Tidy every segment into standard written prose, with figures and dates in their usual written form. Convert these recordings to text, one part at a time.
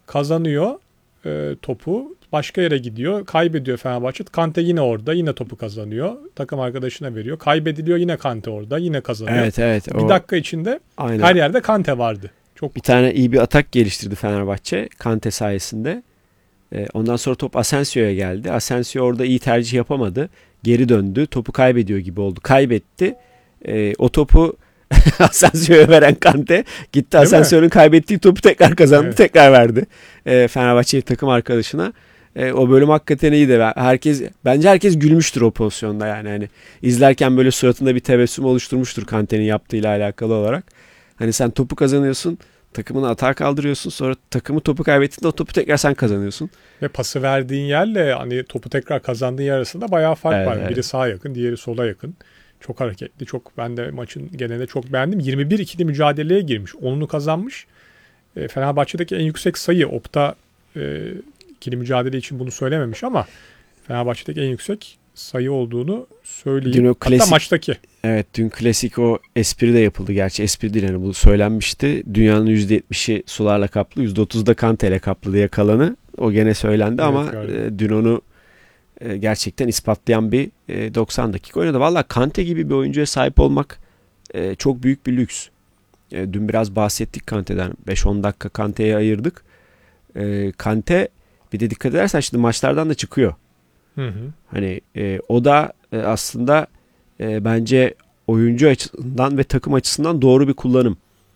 kazanıyor topu. Başka yere gidiyor. Kaybediyor Fenerbahçe. Kante yine orada. Yine topu kazanıyor. Takım arkadaşına veriyor. Kaybediliyor, yine Kante orada. Yine kazanıyor. Evet evet. Bir dakika içinde aynen. her yerde Kante vardı. Çok bir tane iyi bir atak geliştirdi Fenerbahçe Kante sayesinde. Ondan sonra top Asensio'ya geldi. Asensio orada iyi tercih yapamadı. Geri döndü. Topu kaybediyor gibi oldu. Kaybetti. O topu Asensio'ya veren Kante gitti. Asensio'nun kaybettiği topu tekrar kazandı. Evet. Tekrar verdi. Fenerbahçe takım arkadaşına. O bölüm hakikaten iyiydi. Bence herkes gülmüştür o pozisyonda yani. Hani izlerken böyle suratında bir tebessüm oluşturmuştur Kante'nin yaptığıyla alakalı olarak. Hani sen topu kazanıyorsun. Takımını atağa kaldırıyorsun. Sonra takımı topu kaybettiğinde o topu tekrar sen kazanıyorsun. Ve pası verdiğin yerle hani topu tekrar kazandığın yer arasında bayağı fark var. Evet. Biri sağa yakın, diğeri sola yakın. Çok hareketli. Ben de maçın genelinde çok beğendim. 21-2'li mücadeleye girmiş. 10'unu kazanmış. Fenerbahçe'deki en yüksek sayı. Opta ikili mücadele için bunu söylememiş ama Fenerbahçe'deki en yüksek sayı olduğunu söyleyeyim. Hatta maçtaki. Evet, dün klasik o espri de yapıldı. Gerçi espri değil, yani bu söylenmişti. Dünyanın %70'i sularla kaplı, %30'u da Kante'yle kaplı diye kalanı. O gene söylendi, evet, ama dün onu gerçekten ispatlayan bir 90 dakika oynadı. Valla Kante gibi bir oyuncuya sahip olmak çok büyük bir lüks. Dün biraz bahsettik Kante'den. 5-10 dakika Kante'ye ayırdık. Kante bir de dikkat edersen şimdi maçlardan da çıkıyor. Hı. Hani o da aslında bence oyuncu açısından ve takım açısından doğru bir kullanım.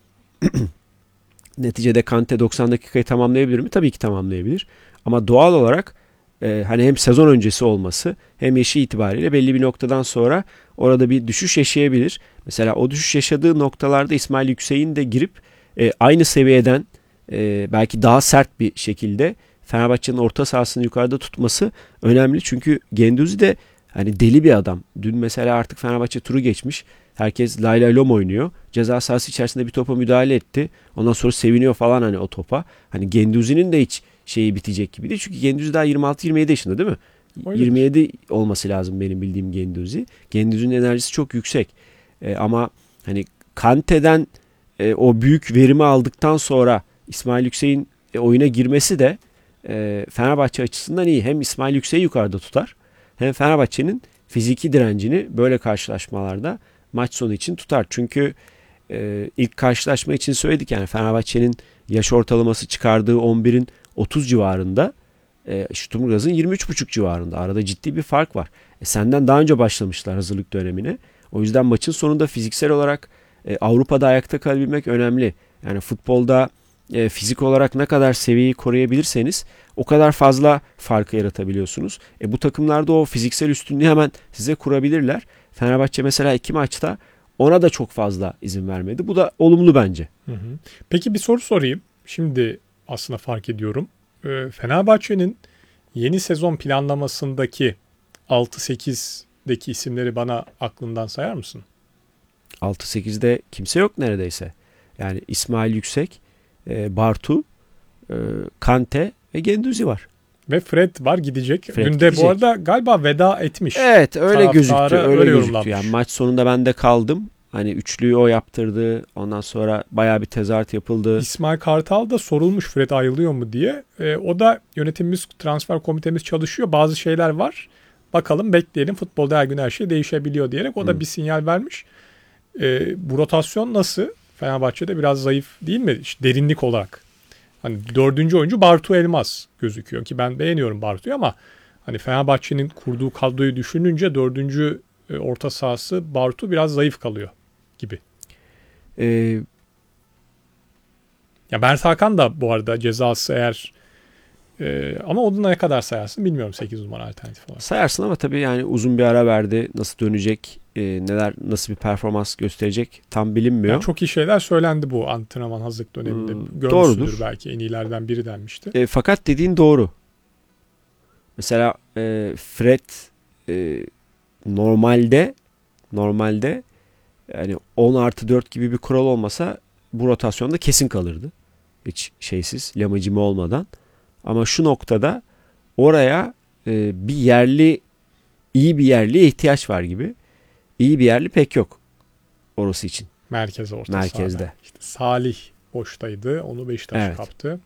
Neticede Kante 90 dakikayı tamamlayabilir mi? Tabii ki tamamlayabilir. Ama doğal olarak hani hem sezon öncesi olması hem yaşı itibariyle belli bir noktadan sonra orada bir düşüş yaşayabilir. Mesela o düşüş yaşadığı noktalarda İsmail Yüksek'in de girip aynı seviyeden belki daha sert bir şekilde Fenerbahçe'nin orta sahasını yukarıda tutması önemli. Çünkü Guendouzi de hani deli bir adam. Dün mesela artık Fenerbahçe turu geçmiş. Herkes lay lay lom oynuyor. Ceza sahası içerisinde bir topa müdahale etti. Ondan sonra seviniyor falan hani o topa. Hani Guendouzi'nin de hiç şeyi bitecek gibi değil. Çünkü Guendouzi daha 26-27 yaşında değil mi? Öyle 27 olması lazım benim bildiğim Guendouzi. Guendouzi'nin enerjisi çok yüksek. Ama hani Kante'den o büyük verimi aldıktan sonra İsmail Yüksek'in oyuna girmesi de Fenerbahçe açısından iyi. Hem İsmail Yüksek'i yukarıda tutar, hem Fenerbahçe'nin fiziki direncini böyle karşılaşmalarda maç sonu için tutar. Çünkü ilk karşılaşma için söyledik, yani Fenerbahçe'nin yaş ortalaması çıkardığı 11'in 30 civarında, Sturmgraz'ın 23,5 civarında. Arada ciddi bir fark var. Senden daha önce başlamışlar hazırlık dönemine. O yüzden maçın sonunda fiziksel olarak Avrupa'da ayakta kalabilmek önemli. Yani futbolda fizik olarak ne kadar seviyeyi koruyabilirseniz o kadar fazla farkı yaratabiliyorsunuz. Bu takımlarda o fiziksel üstünlüğü hemen size kurabilirler. Fenerbahçe mesela 2 maçta ona da çok fazla izin vermedi. Bu da olumlu bence. Hı. Peki bir soru sorayım. Şimdi aslında fark ediyorum. Fenerbahçe'nin yeni sezon planlamasındaki 6-8'deki isimleri bana aklından sayar mısın? 6-8'de kimse yok neredeyse. Yani İsmail Yüksek, Bartu, Kante ve Guendouzi var. Ve Fred var, gidecek. Fred Dün de bu arada galiba veda etmiş. Evet, öyle gözüktü. Öyle gözüktü. Yani maç sonunda ben de kaldım. Hani üçlüyü o yaptırdı. Ondan sonra bayağı bir tezahürat yapıldı. İsmail Kartal da sorulmuş Fred ayrılıyor mu diye. O da yönetimimiz, transfer komitemiz çalışıyor. Bazı şeyler var. Bakalım, bekleyelim. Futbolda her gün her şey değişebiliyor diyerek o da bir sinyal vermiş. Bu rotasyon nasıl? Fenerbahçe'de biraz zayıf değil mi? İşte derinlik olarak. Hani 4. oyuncu Bartu Elmas gözüküyor ki ben beğeniyorum Bartu'yu, ama hani Fenerbahçe'nin kurduğu kadroyu düşününce 4. orta sahası Bartu biraz zayıf kalıyor gibi. Ya Mert Hakan da bu arada cezası eğer ama onu ne kadar sayarsın bilmiyorum 8 numara alternatif olarak. Sayarsın ama tabii yani uzun bir ara verdi. Nasıl dönecek, nasıl bir performans gösterecek tam bilinmiyor. Yani çok iyi şeyler söylendi bu antrenman hazırlık döneminde. Görmüşsündür belki, en iyilerden biri denmişti. Fakat dediğin doğru. Mesela Fred normalde yani 10+4 gibi bir kural olmasa bu rotasyonda kesin kalırdı. Hiç şeysiz, lamacime olmadan. Ama şu noktada oraya iyi bir yerliye ihtiyaç var gibi. İyi bir yerli pek yok orası için. Merkezde. İşte Salih boştaydı. Onu Beşiktaş kaptı.